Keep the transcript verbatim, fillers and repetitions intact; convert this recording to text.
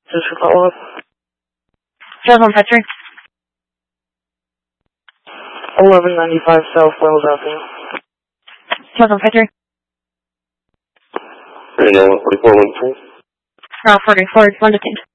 Just for follow-up. Telephone Petri. eleven ninety-five South Wells Avenue. Telephone Petri. Radio one forty-four, one two. Route forty-four, one to ten.